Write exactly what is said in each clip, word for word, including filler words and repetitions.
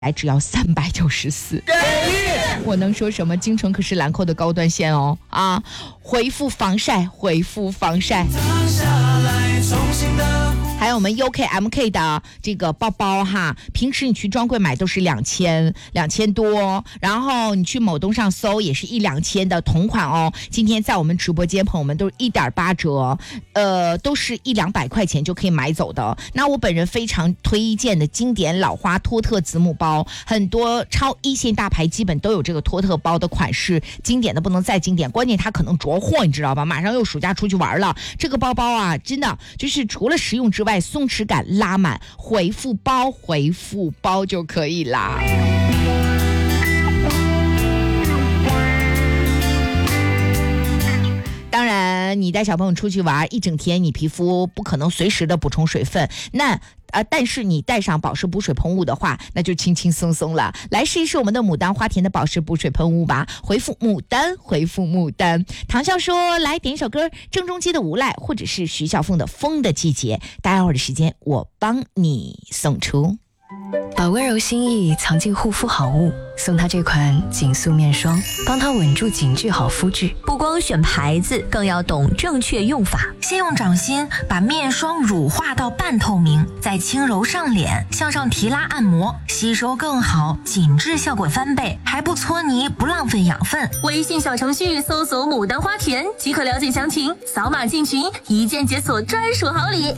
来只要三百九十四，我能说什么？京城可是兰蔻的高端线哦啊！回复防晒，回复防晒。还有我们 U K M K 的这个包包哈，平时你去专柜买都是两千两千多，然后你去某东上搜也是一两千的同款哦。今天在我们直播间，朋友们都是一点八折，呃，都是一两百块钱就可以买走的。那我本人非常推荐的经典老花托特子母包，很多超一线大牌基本都有这个托特包的款式，经典的不能再经典，关键它可能着货，你知道吧？马上又暑假出去玩了，这个包包啊，真的就是除了实用之外，松弛感拉满，回复包回复包就可以啦。当然你带小朋友出去玩一整天，你皮肤不可能随时的补充水分，那呃，但是你带上保湿补水喷雾的话，那就轻轻松松了。来试一试我们的牡丹花田的保湿补水喷雾吧，回复牡丹，回复牡丹。唐笑说来点一首歌，郑中基的无赖，或者是徐小凤的风的季节。待会儿的时间我帮你送出。 把温柔心意藏进护肤好物，送他这款紧塑面霜，帮他稳住紧致好肤质。 不光选牌子，更要懂正确用法。 先用掌心把面霜乳化到半透明，再轻柔上脸，向上提拉按摩，吸收更好，紧致效果翻倍，还不搓泥，不浪费养分。 微信小程序搜索牡丹花田即可了解详情，扫码进群，一键解锁专属好礼。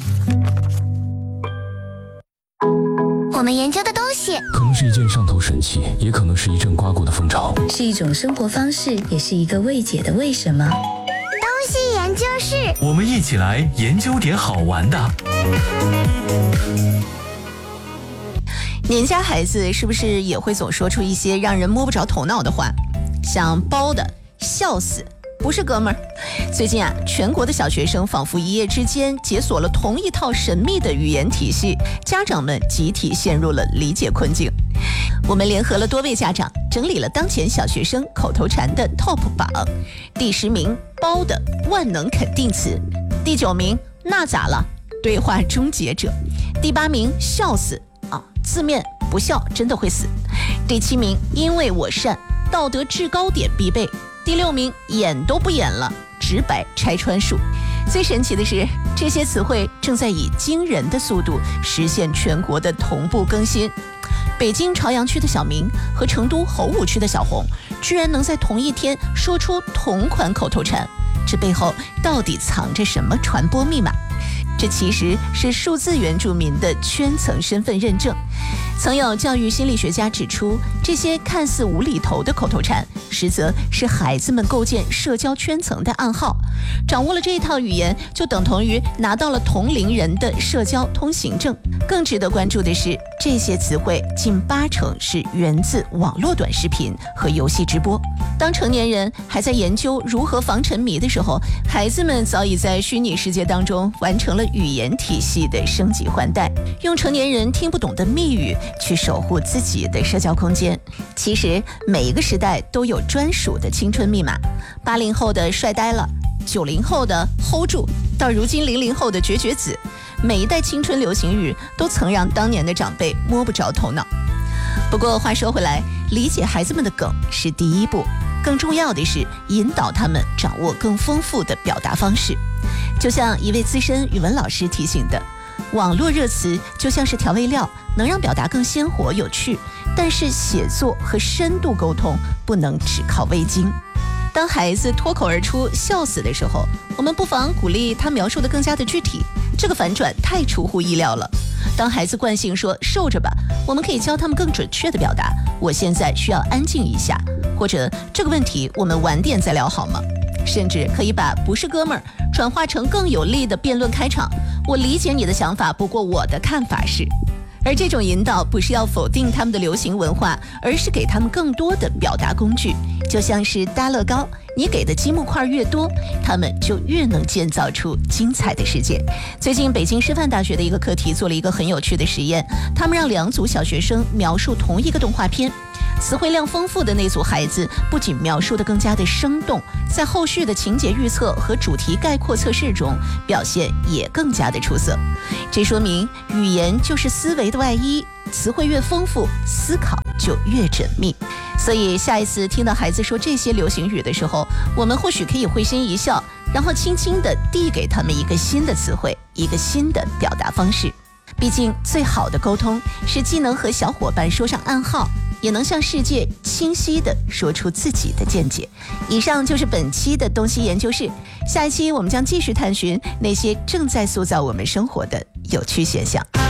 我们研究的东西可能是一件上头神器，也可能是一阵刮过的风潮， 是一种生活方式，也是一个未解的为什么。 东西研究室， 我们一起来研究点好玩的。 您家孩子是不是也会总说出一些让人摸不着头脑的话，像包的、笑死，不是哥们儿。最近啊，全国的小学生仿佛一夜之间解锁了同一套神秘的语言体系，家长们集体陷入了理解困境。我们联合了多位家长，整理了当前小学生口头禅的 top 榜。第十名，包的万能肯定词；第九名，那咋了？对话终结者；第八名，笑死啊，字面不笑真的会死；第七名，因为我善，道德制高点必备；第六名，演都不演了，直白拆穿术。最神奇的是，这些词汇正在以惊人的速度实现全国的同步更新。北京朝阳区的小明和成都侯武区的小红居然能在同一天说出同款口头禅，这背后到底藏着什么传播密码？这其实是数字原住民的圈层身份认证。曾有教育心理学家指出，这些看似无厘头的口头禅，实则是孩子们构建社交圈层的暗号。掌握了这一套语言，就等同于拿到了同龄人的社交通行证。更值得关注的是，这些词汇近八成是源自网络短视频和游戏直播。当成年人还在研究如何防沉迷的时候，孩子们早已在虚拟世界当中完成了语言体系的升级换代，用成年人听不懂的密语去守护自己的社交空间。其实每一个时代都有专属的青春密码，八零后的帅呆了，九零后的 hold 住，到如今零零后的绝绝子，每一代青春流行语都曾让当年的长辈摸不着头脑。不过话说回来，理解孩子们的梗是第一步，更重要的是引导他们掌握更丰富的表达方式。就像一位资深语文老师提醒的，网络热词就像是调味料，能让表达更鲜活有趣，但是写作和深度沟通不能只靠味精。当孩子脱口而出笑死的时候，我们不妨鼓励他描述的更加的具体，这个反转太出乎意料了。当孩子惯性说受着吧，我们可以教他们更准确的表达，我现在需要安静一下，或者这个问题我们晚点再聊好吗？甚至可以把不是哥们儿转化成更有力的辩论开场，我理解你的想法，不过我的看法是。而这种引导不是要否定他们的流行文化，而是给他们更多的表达工具，就像是搭乐高，你给的积木块越多，他们就越能建造出精彩的世界。最近北京师范大学的一个课题做了一个很有趣的实验，他们让两组小学生描述同一个动画片， 词汇量丰富的那组孩子，不仅描述得更加的生动，在后续的情节预测和主题概括测试中表现也更加的出色。这说明语言就是思维的外衣，词汇越丰富，思考就越缜密。所以下一次听到孩子说这些流行语的时候，我们或许可以会心一笑，然后轻轻地递给他们一个新的词汇，一个新的表达方式。毕竟最好的沟通是既能和小伙伴说上暗号，也能向世界清晰地说出自己的见解。以上就是本期的东西研究室，下一期我们将继续探寻那些正在塑造我们生活的有趣现象。